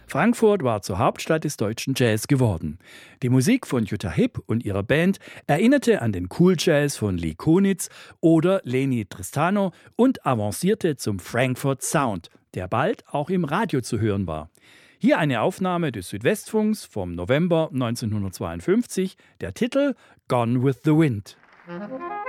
Frankfurt war zur Hauptstadt des deutschen Jazz geworden. Die Musik von Jutta Hipp und ihrer Band erinnerte an den Cool Jazz von Lee Konitz oder Leni Tristano und avancierte zum Frankfurt Sound, der bald auch im Radio zu hören war. Hier eine Aufnahme des Südwestfunks vom November 1952, der Titel Gone with the Wind.